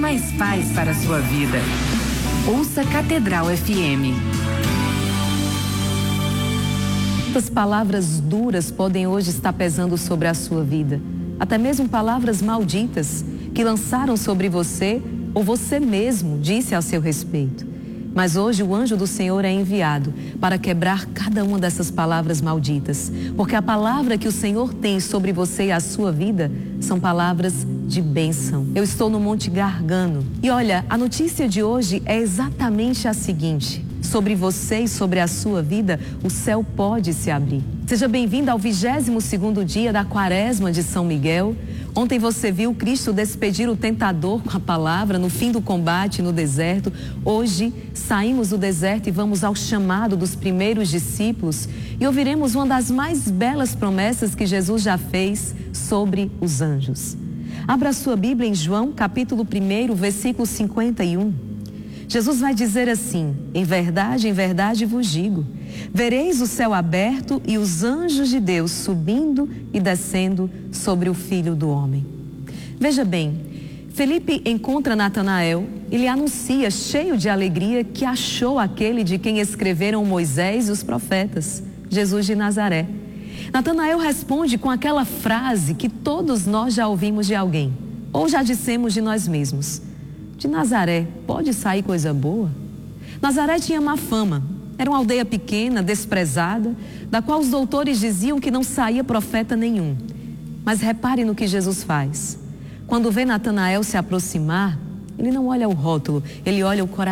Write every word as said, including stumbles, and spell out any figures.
mais paz para a sua vida. Ouça Catedral F M. Quantas palavras duras podem hoje estar pesando sobre a sua vida? Até mesmo palavras malditas que lançaram sobre você ou você mesmo disse a seu respeito. Mas hoje o anjo do Senhor é enviado para quebrar cada uma dessas palavras malditas. Porque a palavra que o Senhor tem sobre você e a sua vida são palavras de bênção. Eu estou no Monte Gargano. E olha, a notícia de hoje é exatamente a seguinte: sobre você e sobre a sua vida, o céu pode se abrir. Seja bem-vindo ao vigésimo segundo dia da Quaresma de São Miguel. Ontem você viu Cristo despedir o tentador com a palavra no fim do combate no deserto. Hoje saímos do deserto e vamos ao chamado dos primeiros discípulos e ouviremos uma das mais belas promessas que Jesus já fez sobre os anjos. Abra sua Bíblia em João, capítulo um, versículo cinquenta e um. Jesus vai dizer assim: em verdade, em verdade vos digo, vereis o céu aberto e os anjos de Deus subindo e descendo sobre o Filho do Homem. Veja bem, Felipe encontra Natanael e lhe anuncia, cheio de alegria, que achou aquele de quem escreveram Moisés e os profetas, Jesus de Nazaré. Natanael responde com aquela frase que todos nós já ouvimos de alguém, ou já dissemos de nós mesmos: de Nazaré pode sair coisa boa? Nazaré tinha má fama. Era uma aldeia pequena, desprezada, da qual os doutores diziam que não saía profeta nenhum. Mas repare no que Jesus faz. Quando vê Natanael se aproximar, ele não olha o rótulo, ele olha o coração.